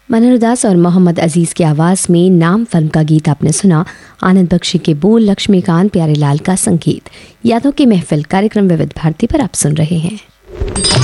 मनोहर दास और मोहम्मद अजीज की आवाज में नाम फिल्म का गीत आपने सुना। आनंद बख्शी के बोल, लक्ष्मीकांत प्यारेलाल का संगीत। यादों की महफिल कार्यक्रम विविध भारती पर आप सुन रहे हैं।